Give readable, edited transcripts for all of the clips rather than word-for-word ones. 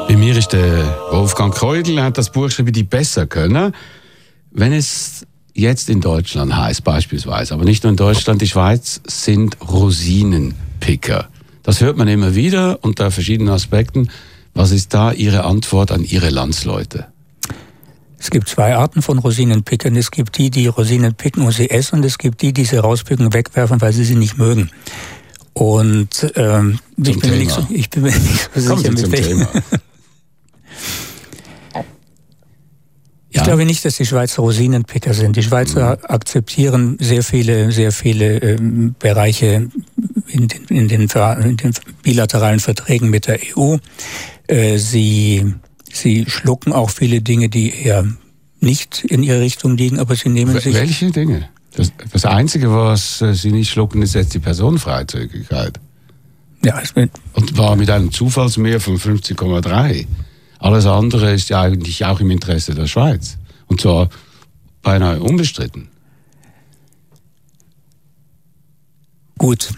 Bei mir ist der Wolfgang Keudel, er hat das Buch geschrieben, die besser können. Wenn es jetzt in Deutschland heißt, beispielsweise, aber nicht nur in Deutschland, die Schweiz sind Rosinenpicker. Das hört man immer wieder unter verschiedenen Aspekten. Was ist da Ihre Antwort an Ihre Landsleute? Es gibt zwei Arten von Rosinenpickern. Es gibt die Rosinen picken und sie essen, und es gibt die sie rauspicken, wegwerfen, weil sie nicht mögen. Und ich bin mir nicht so sicher, mit welchem. Ich glaube nicht, dass die Schweizer Rosinenpicker sind. Die Schweizer akzeptieren sehr viele Bereiche in den bilateralen Verträgen mit der EU. Sie schlucken auch viele Dinge, die eher nicht in ihre Richtung liegen, aber sie nehmen sich... Welche Dinge? Das Einzige, was sie nicht schlucken, ist jetzt die Personenfreizügigkeit. Ja, und war mit einem Zufallsmehr von 50,3. Alles andere ist ja eigentlich auch im Interesse der Schweiz. Und zwar beinahe unbestritten. Gut.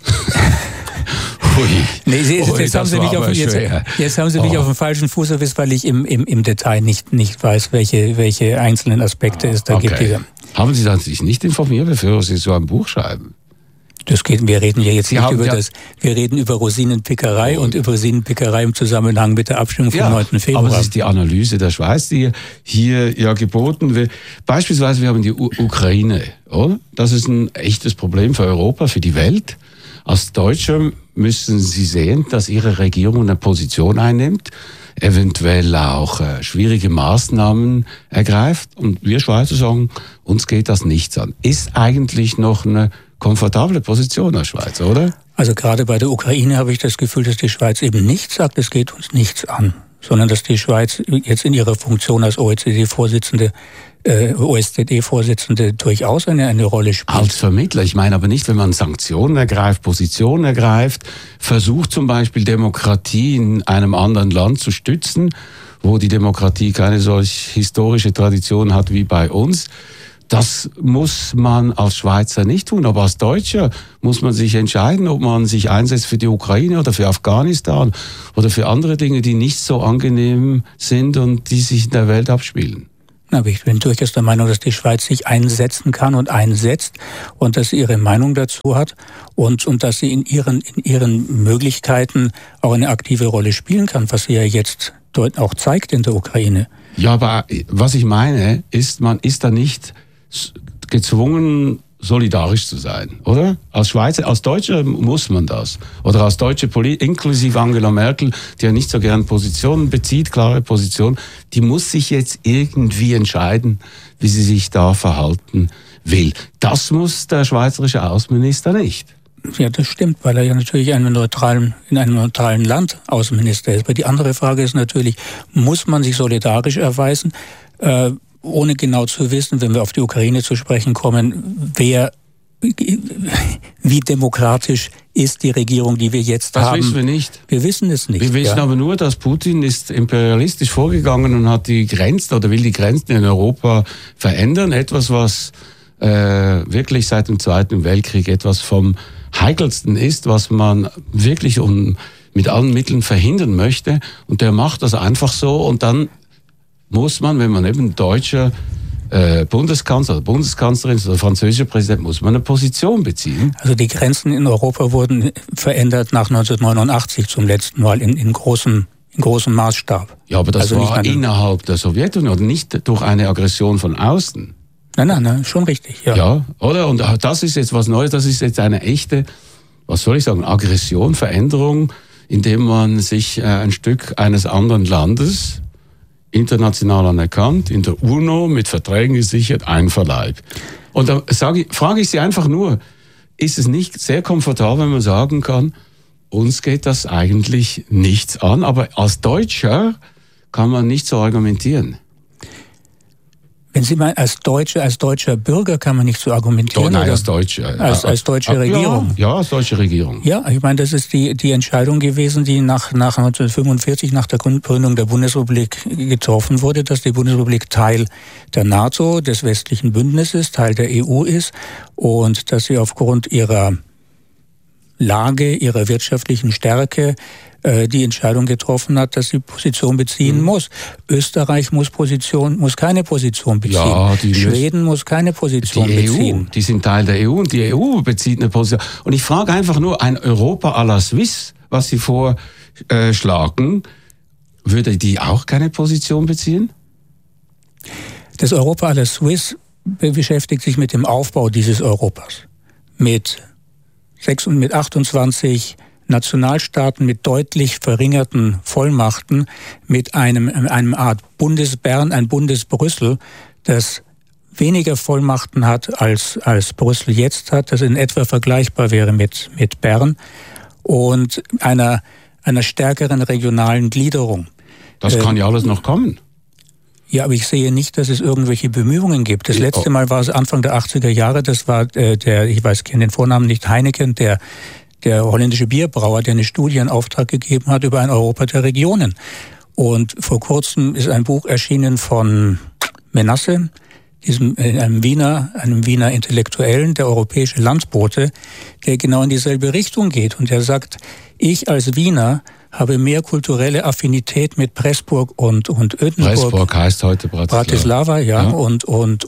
Nee, jetzt haben Sie mich auf dem falschen Fuß erwischt, weil ich im Detail nicht weiß, welche einzelnen Aspekte es da gibt. Haben Sie sich nicht informiert, bevor Sie so ein Buch schreiben? Wir reden ja jetzt nicht über das. Wir reden über Rosinenpickerei und über Rosinenpickerei im Zusammenhang mit der Abstimmung vom 9. Februar. Aber es ist die Analyse der Schweiz, die hier ja geboten wird. Beispielsweise, wir haben die Ukraine, oder? Das ist ein echtes Problem für Europa, für die Welt. Als Deutscher müssen Sie sehen, dass Ihre Regierung eine Position einnimmt, eventuell auch schwierige Maßnahmen ergreift. Und wir Schweizer sagen, uns geht das nichts an. Ist eigentlich noch eine komfortable Position der Schweiz, oder? Also gerade bei der Ukraine habe ich das Gefühl, dass die Schweiz eben nicht sagt, es geht uns nichts an, sondern dass die Schweiz jetzt in ihrer Funktion als OSZE-Vorsitzende durchaus eine Rolle spielt. Als Vermittler, ich meine aber nicht, wenn man Sanktionen ergreift, Positionen ergreift, versucht zum Beispiel Demokratie in einem anderen Land zu stützen, wo die Demokratie keine solch historische Tradition hat wie bei uns. Das muss man als Schweizer nicht tun, aber als Deutscher muss man sich entscheiden, ob man sich einsetzt für die Ukraine oder für Afghanistan oder für andere Dinge, die nicht so angenehm sind und die sich in der Welt abspielen. Aber ich bin durchaus der Meinung, dass die Schweiz sich einsetzen kann und einsetzt und dass sie ihre Meinung dazu hat und dass sie in ihren Möglichkeiten auch eine aktive Rolle spielen kann, was sie ja jetzt dort auch zeigt in der Ukraine. Ja, aber was ich meine, ist, man ist da nicht gezwungen, solidarisch zu sein, oder? Als Schweizer, als Deutscher muss man das. Oder als deutsche inklusive Angela Merkel, die ja nicht so gern Positionen bezieht, klare Position, die muss sich jetzt irgendwie entscheiden, wie sie sich da verhalten will. Das muss der schweizerische Außenminister nicht. Ja, das stimmt, weil er ja natürlich in einem neutralen Land Außenminister ist. Aber die andere Frage ist natürlich, muss man sich solidarisch erweisen, ohne genau zu wissen, wenn wir auf die Ukraine zu sprechen kommen, wie demokratisch ist die Regierung, die wir jetzt haben? Das wissen wir nicht. Wir wissen es nicht. Wir wissen aber nur, dass Putin ist imperialistisch vorgegangen und hat die Grenzen oder will die Grenzen in Europa verändern. Etwas, was wirklich seit dem Zweiten Weltkrieg etwas vom Heikelsten ist, was man wirklich mit allen Mitteln verhindern möchte. Und der macht das einfach so und dann muss man, wenn man eben deutscher Bundeskanzler oder Bundeskanzlerin ist oder französischer Präsident, muss man eine Position beziehen. Also die Grenzen in Europa wurden verändert nach 1989 zum letzten Mal in großem Maßstab. Ja, aber das war innerhalb der Sowjetunion, nicht durch eine Aggression von außen. Nein, schon richtig, ja. Ja, oder? Und das ist jetzt was Neues, das ist jetzt eine echte, was soll ich sagen, Aggression, Veränderung, indem man sich ein Stück eines anderen Landes international anerkannt, in der UNO mit Verträgen gesichert, einverleibt. Und da frage ich Sie einfach nur, ist es nicht sehr komfortabel, wenn man sagen kann, uns geht das eigentlich nichts an, aber als Deutscher kann man nicht so argumentieren. Wenn Sie meinen, als deutscher Bürger kann man nicht so argumentieren? Nein, als Deutscher. Als deutsche Regierung? Ja, als deutsche Regierung. Ja, ich meine, das ist die Entscheidung gewesen, die nach 1945, nach der Gründung der Bundesrepublik getroffen wurde, dass die Bundesrepublik Teil der NATO, des westlichen Bündnisses, Teil der EU ist und dass sie aufgrund ihrer Lage, ihrer wirtschaftlichen Stärke die Entscheidung getroffen hat, dass sie Position beziehen muss. Österreich muss keine Position beziehen. Ja, Schweden muss keine Position beziehen. Die sind Teil der EU und die EU bezieht eine Position. Und ich frage einfach nur, ein Europa à la Suisse, was Sie vorschlagen, würde die auch keine Position beziehen? Das Europa à la Suisse beschäftigt sich mit dem Aufbau dieses Europas. Mit 28 Nationalstaaten mit deutlich verringerten Vollmachten, mit einem Art Bundesbern, ein Bundesbrüssel, das weniger Vollmachten hat als Brüssel jetzt hat, das in etwa vergleichbar wäre mit Bern, und einer stärkeren regionalen Gliederung. Das kann ja alles noch kommen. Ja, aber ich sehe nicht, dass es irgendwelche Bemühungen gibt. Das letzte Mal war es Anfang der 80er Jahre, das war ich kenne den Vornamen nicht, Heineken, der holländische Bierbrauer, der eine Studie in Auftrag gegeben hat über ein Europa der Regionen. Und vor kurzem ist ein Buch erschienen von Menasse, einem Wiener Intellektuellen, der europäische Landbote, der genau in dieselbe Richtung geht. Und der sagt, ich als Wiener habe mehr kulturelle Affinität mit Pressburg und Ödenburg. Pressburg heißt heute Bratislava, ja. Und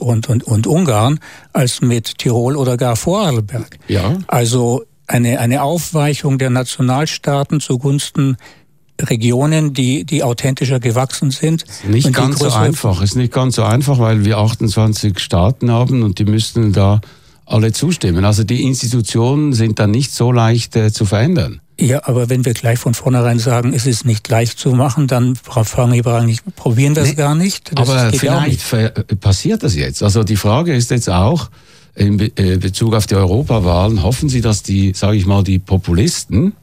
Ungarn, als mit Tirol oder gar Vorarlberg. Ja. Also eine Aufweichung der Nationalstaaten zugunsten Regionen, die authentischer gewachsen sind. Ist nicht ganz so einfach, weil wir 28 Staaten haben und die müssten da alle zustimmen. Also die Institutionen sind dann nicht so leicht zu verändern. Ja, aber wenn wir gleich von vornherein sagen, es ist nicht leicht zu machen, dann probieren wir es gar nicht. Aber vielleicht passiert das jetzt. Also die Frage ist jetzt auch, in Bezug auf die Europawahlen, hoffen Sie, dass die Populisten,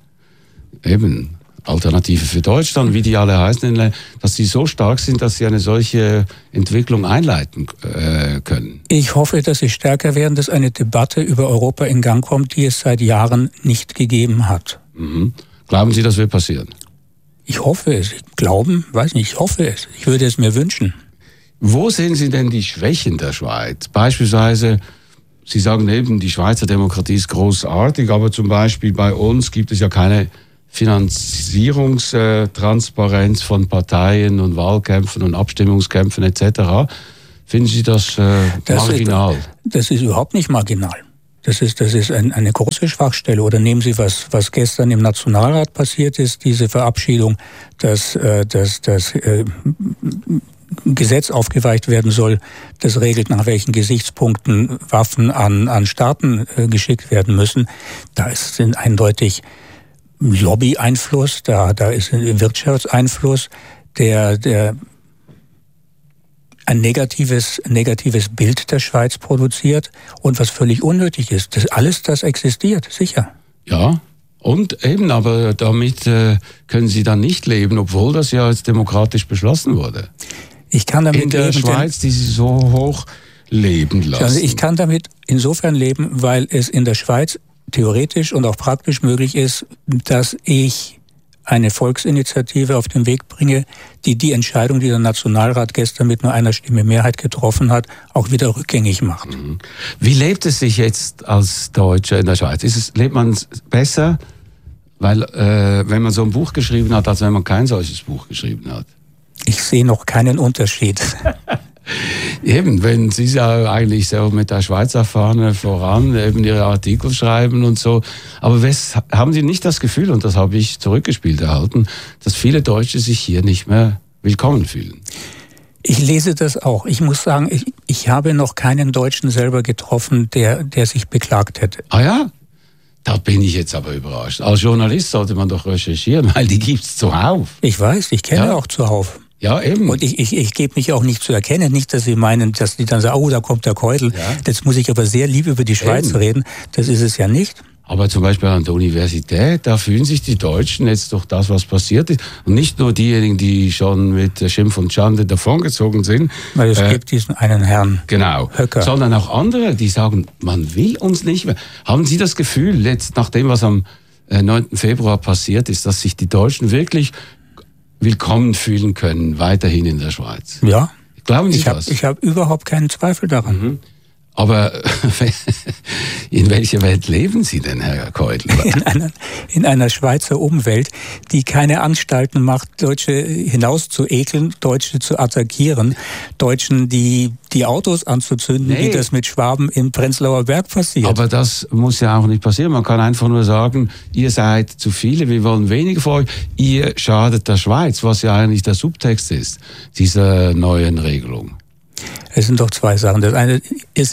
eben Alternative für Deutschland, wie die alle heißen, dass sie so stark sind, dass sie eine solche Entwicklung einleiten können? Ich hoffe, dass sie stärker werden, dass eine Debatte über Europa in Gang kommt, die es seit Jahren nicht gegeben hat. Mhm. Glauben Sie, das wird passieren? Ich hoffe es. Ich hoffe es. Ich würde es mir wünschen. Wo sehen Sie denn die Schwächen der Schweiz? Beispielsweise, Sie sagen eben, die Schweizer Demokratie ist großartig, aber zum Beispiel bei uns gibt es ja keine Finanzierungstransparenz von Parteien und Wahlkämpfen und Abstimmungskämpfen etc. Finden Sie das marginal? Das ist überhaupt nicht marginal. Das ist eine große Schwachstelle. Oder nehmen Sie, was gestern im Nationalrat passiert ist, diese Verabschiedung, dass das Gesetz aufgeweicht werden soll, das regelt, nach welchen Gesichtspunkten Waffen an Staaten geschickt werden müssen. Da ist eindeutig Lobby-Einfluss, da ist ein Wirtschaftseinfluss, der ein negatives Bild der Schweiz produziert und was völlig unnötig ist. Das existiert, sicher. Ja, und eben, aber damit können Sie dann nicht leben, obwohl das ja jetzt demokratisch beschlossen wurde. Ich kann damit in der Schweiz, die Sie so hoch leben lassen. Also ich kann damit insofern leben, weil es in der Schweiz theoretisch und auch praktisch möglich ist, dass ich eine Volksinitiative auf den Weg bringe, die Entscheidung, die der Nationalrat gestern mit nur einer Stimme Mehrheit getroffen hat, auch wieder rückgängig macht. Wie lebt es sich jetzt als Deutscher in der Schweiz? Lebt man besser, weil wenn man so ein Buch geschrieben hat, als wenn man kein solches Buch geschrieben hat? Ich sehe noch keinen Unterschied. Eben, wenn Sie ja eigentlich so mit der Schweizer Fahne voran eben Ihre Artikel schreiben und so. Aber haben Sie nicht das Gefühl, und das habe ich zurückgespielt erhalten, dass viele Deutsche sich hier nicht mehr willkommen fühlen? Ich lese das auch. Ich muss sagen, ich habe noch keinen Deutschen selber getroffen, der sich beklagt hätte. Ah ja? Da bin ich jetzt aber überrascht. Als Journalist sollte man doch recherchieren, weil die gibt's zuhauf. Ich weiß, ich kenne auch zuhauf. Ja, eben. Und ich gebe mich auch nicht zu erkennen, nicht, dass Sie meinen, dass die dann sagen, oh, da kommt der Keutel. Ja. Jetzt muss ich aber sehr lieb über die Schweiz reden. Das ist es ja nicht. Aber zum Beispiel an der Universität, da fühlen sich die Deutschen jetzt durch das, was passiert ist. Und nicht nur diejenigen, die schon mit Schimpf und Schande davongezogen sind. Weil es gibt diesen einen Herrn Höcker. Sondern auch andere, die sagen, man will uns nicht mehr. Haben Sie das Gefühl, jetzt nach dem, was am 9. Februar passiert ist, dass sich die Deutschen wirklich willkommen fühlen können, weiterhin in der Schweiz? Ja. Glauben Sie das? Ich habe überhaupt keinen Zweifel daran. Aber in welcher Welt leben Sie denn, Herr Keudel? In einer Schweizer Umwelt, die keine Anstalten macht, Deutsche hinauszuekeln, Deutsche zu attackieren, Deutschen die Autos anzuzünden, wie das mit Schwaben im Prenzlauer Berg passiert. Aber das muss ja auch nicht passieren. Man kann einfach nur sagen, ihr seid zu viele, wir wollen weniger von euch, ihr schadet der Schweiz, was ja eigentlich der Subtext ist, dieser neuen Regelung. Es sind doch zwei Sachen. Das eine, es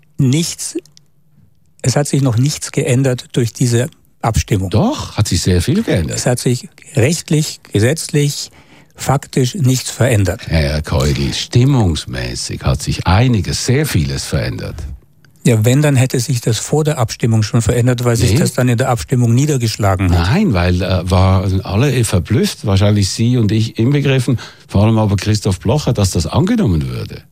hat sich noch nichts geändert durch diese Abstimmung. Doch, hat sich sehr viel geändert. Es hat sich rechtlich, gesetzlich, faktisch nichts verändert. Herr Keudel, stimmungsmäßig hat sich einiges, sehr vieles verändert. Ja, wenn, dann hätte sich das vor der Abstimmung schon verändert, weil sich das dann in der Abstimmung niedergeschlagen hat. Nein, weil waren alle verblüfft, wahrscheinlich Sie und ich inbegriffen, vor allem aber Christoph Blocher, dass das angenommen würde.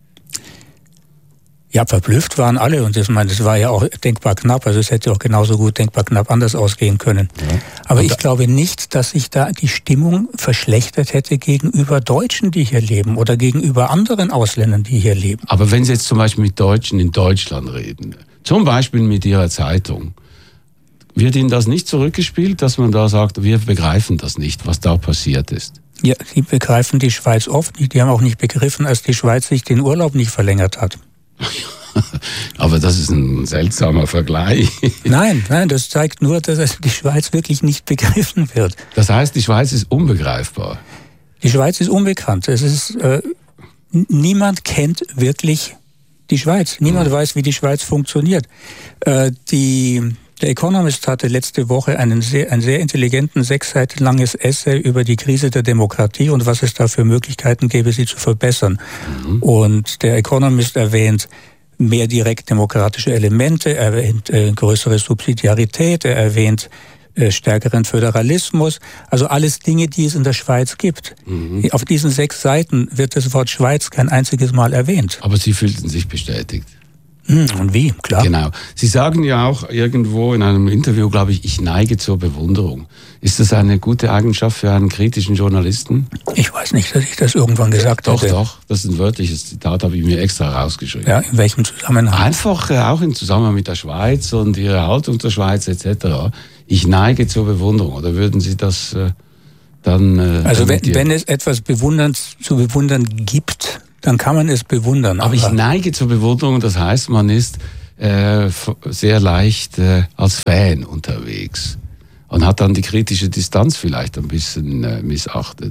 Ja, verblüfft waren alle und das war ja auch denkbar knapp, also es hätte auch genauso gut denkbar knapp anders ausgehen können. Ja. Aber ich glaube nicht, dass sich da die Stimmung verschlechtert hätte gegenüber Deutschen, die hier leben oder gegenüber anderen Ausländern, die hier leben. Aber wenn Sie jetzt zum Beispiel mit Deutschen in Deutschland reden, zum Beispiel mit Ihrer Zeitung, wird Ihnen das nicht zurückgespielt, dass man da sagt, wir begreifen das nicht, was da passiert ist? Ja, Sie begreifen die Schweiz oft nicht. Die haben auch nicht begriffen, als die Schweiz sich den Urlaub nicht verlängert hat. Aber das ist ein seltsamer Vergleich. Nein, das zeigt nur, dass die Schweiz wirklich nicht begriffen wird. Das heißt, die Schweiz ist unbegreifbar? Die Schweiz ist unbekannt. Niemand kennt wirklich die Schweiz. Niemand weiß, wie die Schweiz funktioniert. Der Economist hatte letzte Woche einen sehr intelligenten, 6 Seiten langes Essay über die Krise der Demokratie und was es da für Möglichkeiten gäbe, sie zu verbessern. Und der Economist erwähnt mehr direktdemokratische Elemente, er erwähnt größere Subsidiarität, er erwähnt stärkeren Föderalismus, also alles Dinge, die es in der Schweiz gibt. Auf diesen 6 Seiten wird das Wort Schweiz kein einziges Mal erwähnt. Aber Sie fühlten sich bestätigt. Und wie? Klar. Genau. Sie sagen ja auch irgendwo in einem Interview, glaube ich neige zur Bewunderung. Ist das eine gute Eigenschaft für einen kritischen Journalisten? Ich weiß nicht, dass ich das irgendwann gesagt habe. Doch. Das ist ein wörtliches Zitat, habe ich mir extra rausgeschrieben. Ja, in welchem Zusammenhang? Einfach auch im Zusammenhang mit der Schweiz und Ihrer Haltung zur Schweiz etc. Ich neige zur Bewunderung. Oder würden Sie das dann... Also wenn es etwas zu bewundern gibt, dann kann man es bewundern. Aber ich neige zur Bewunderung, das heißt, man ist sehr leicht als Fan unterwegs und hat dann die kritische Distanz vielleicht ein bisschen missachtet.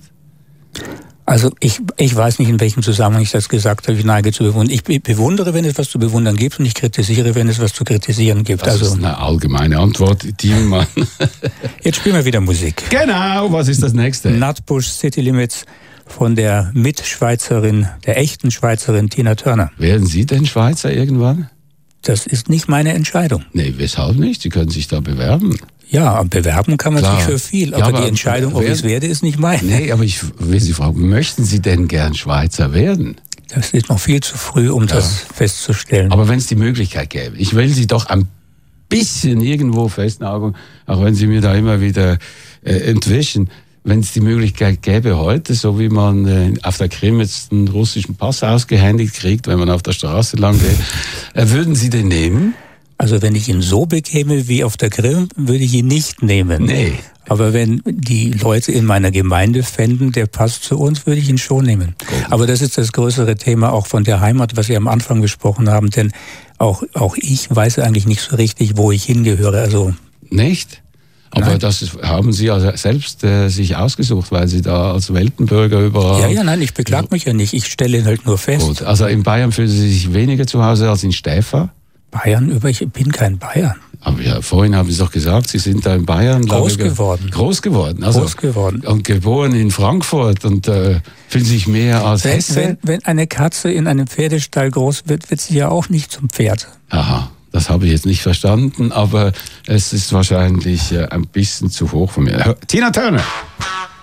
Also ich weiß nicht, in welchem Zusammenhang ich das gesagt habe, ich neige zu bewundern. Ich bewundere, wenn es was zu bewundern gibt und ich kritisiere, wenn es was zu kritisieren gibt. Das ist eine allgemeine Antwort, die man... Jetzt spielen wir wieder Musik. Genau, was ist das nächste? Nutbush City Limits von der Mitschweizerin, der echten Schweizerin Tina Turner. Werden Sie denn Schweizer irgendwann? Das ist nicht meine Entscheidung. Nee, weshalb nicht? Sie können sich da bewerben. Ja, bewerben kann man sich für viel, aber die Entscheidung, ob ich es werde, ist nicht meine. Nee, aber ich will Sie fragen, möchten Sie denn gern Schweizer werden? Das ist noch viel zu früh, um das festzustellen. Aber wenn es die Möglichkeit gäbe, ich will Sie doch ein bisschen irgendwo festnageln, auch wenn Sie mir da immer wieder entwischen. Wenn es die Möglichkeit gäbe heute, so wie man auf der Krim jetzt einen russischen Pass ausgehändigt kriegt, wenn man auf der Straße lang geht, würden Sie den nehmen? Also wenn ich ihn so bekäme wie auf der Krim, würde ich ihn nicht nehmen. Nee. Aber wenn die Leute in meiner Gemeinde fänden, der passt zu uns, würde ich ihn schon nehmen. Gut. Aber das ist das größere Thema auch von der Heimat, was Sie am Anfang besprochen haben. Denn auch ich weiß eigentlich nicht so richtig, wo ich hingehöre. Also nicht? Aber nein. Das haben Sie also selbst sich ausgesucht, weil Sie da als Weltenbürger überall... Ja, nein, ich beklag mich ja nicht. Ich stelle halt nur fest. Gut, also in Bayern fühlen Sie sich weniger zu Hause als in Stäfa? Bayern? Ich bin kein Bayern. Aber ja, vorhin haben Sie doch gesagt, Sie sind da in Bayern... Groß geworden. Groß geworden. Also, groß geworden. Und geboren in Frankfurt und fühlen sich mehr als Hessen? Wenn eine Katze in einem Pferdestall groß wird, wird sie ja auch nicht zum Pferd. Aha. Das habe ich jetzt nicht verstanden, aber es ist wahrscheinlich ein bisschen zu hoch von mir. Tina Turner!